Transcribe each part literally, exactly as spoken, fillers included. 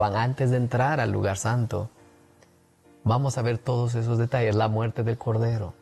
antes de entrar al lugar santo. Vamos a ver todos esos detalles, la muerte del Cordero.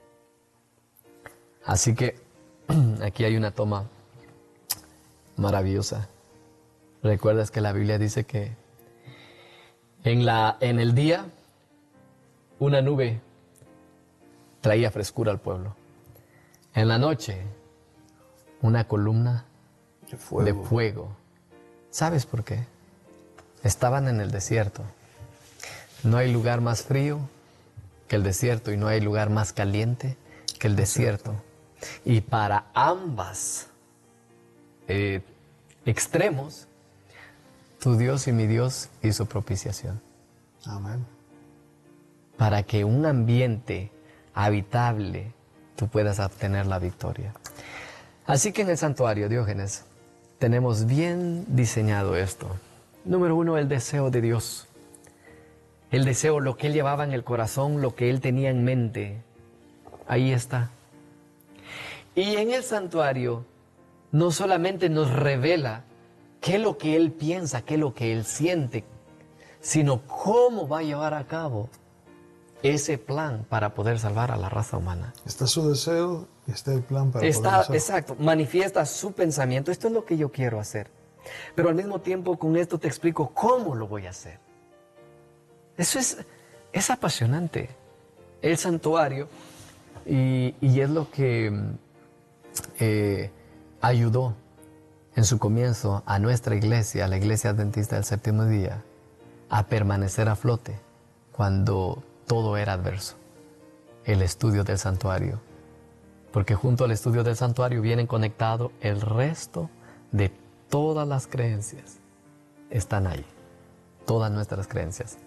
Así que aquí hay una toma maravillosa. Recuerdas que la Biblia dice que en, la, en el día una nube traía frescura al pueblo. En la noche una columna de fuego. de fuego. ¿Sabes por qué? Estaban en el desierto. No hay lugar más frío que el desierto y no hay lugar más caliente que el desierto. Y para ambas eh, extremos, tu Dios y mi Dios hizo propiciación. Amén. Para que un ambiente habitable tú puedas obtener la victoria. Así que en el santuario, Diógenes, tenemos bien diseñado esto. Número uno, el deseo de Dios. El deseo, lo que Él llevaba en el corazón, lo que Él tenía en mente. Ahí está. Y en el santuario no solamente nos revela qué es lo que Él piensa, qué es lo que Él siente, sino cómo va a llevar a cabo ese plan para poder salvar a la raza humana. Está su deseo y está el plan para está, poder hacerlo. Exacto, manifiesta su pensamiento. Esto es lo que yo quiero hacer. Pero al mismo tiempo con esto te explico cómo lo voy a hacer. Eso es, es apasionante. El santuario, y, y es lo que eh, ayudó en su comienzo a nuestra iglesia, a la iglesia adventista del séptimo día, a permanecer a flote cuando todo era adverso. El estudio del santuario. Porque junto al estudio del santuario vienen conectados el resto de todas las creencias. Están ahí. Todas nuestras creencias.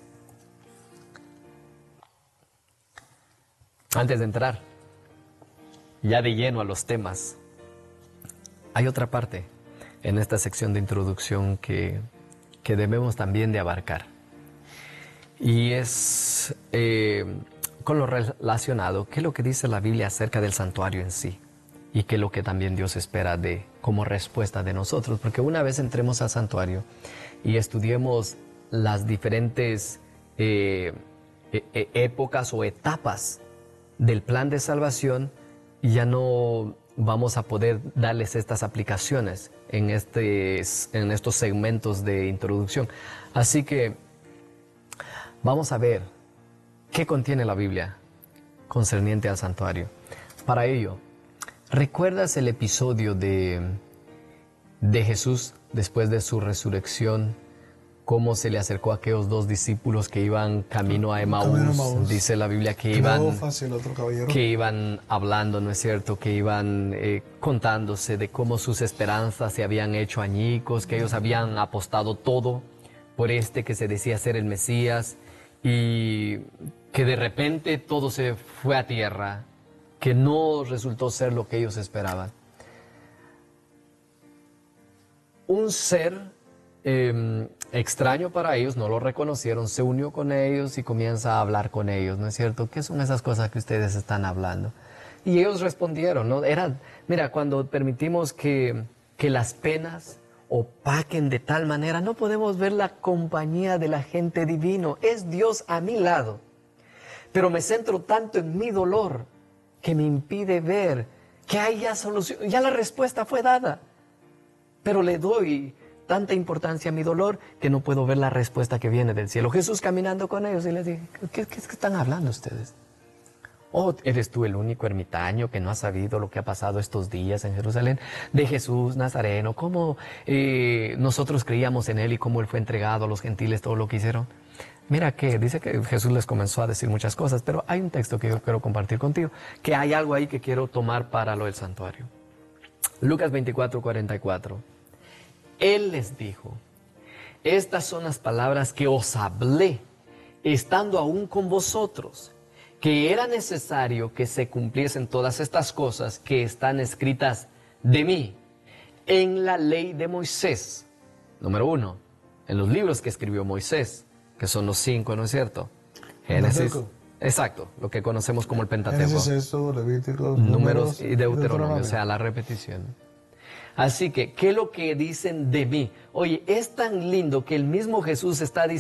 Antes de entrar ya de lleno a los temas, hay otra parte en esta sección de introducción que, que debemos también de abarcar. Y es eh, con lo relacionado, qué es lo que dice la Biblia acerca del santuario en sí. Y qué es lo que también Dios espera de, como respuesta de nosotros. Porque una vez entremos al santuario y estudiemos las diferentes eh, e épocas o etapas del plan de salvación, ya no vamos a poder darles estas aplicaciones en, este, en estos segmentos de introducción. Así que vamos a ver qué contiene la Biblia concerniente al santuario. Para ello, ¿recuerdas el episodio de, de Jesús después de su resurrección? Cómo se le acercó a aquellos dos discípulos que iban camino a Emaús. Camino a Emaús. Dice la Biblia que iban, fácil, otro que iban hablando, ¿no es cierto? Que iban eh, contándose de cómo sus esperanzas se habían hecho añicos, que ellos habían apostado todo por este que se decía ser el Mesías y que de repente todo se fue a tierra, que no resultó ser lo que ellos esperaban. Un ser Eh, extraño para ellos, no lo reconocieron, se unió con ellos y comienza a hablar con ellos, ¿no es cierto? ¿Qué son esas cosas que ustedes están hablando? Y ellos respondieron, ¿no? Era, mira, cuando permitimos que, que las penas opaquen de tal manera, no podemos ver la compañía del agente divino, es Dios a mi lado, pero me centro tanto en mi dolor que me impide ver que hay ya solución, ya la respuesta fue dada, pero le doy tanta importancia a mi dolor que no puedo ver la respuesta que viene del cielo. Jesús caminando con ellos y les dije, ¿qué, qué, qué están hablando ustedes? ¿O eres tú el único ermitaño que no ha sabido lo que ha pasado estos días en Jerusalén? De Jesús Nazareno, cómo eh, nosotros creíamos en Él y cómo Él fue entregado a los gentiles, todo lo que hicieron. Mira que dice que Jesús les comenzó a decir muchas cosas, pero hay un texto que yo quiero compartir contigo, que hay algo ahí que quiero tomar para lo del santuario. Lucas veinticuatro, cuarenta y cuatro. Él les dijo, estas son las palabras que os hablé, estando aún con vosotros, que era necesario que se cumpliesen todas estas cosas que están escritas de mí en la ley de Moisés. Número uno, en los libros que escribió Moisés, que son los cinco, ¿no es cierto? Génesis. Exacto, lo que conocemos como el Pentateuco. Génesis, Éxodo, Levítico, Números y Deuteronomio, o sea, la repetición. Así que, ¿qué es lo que dicen de mí? Oye, es tan lindo que el mismo Jesús está diciendo,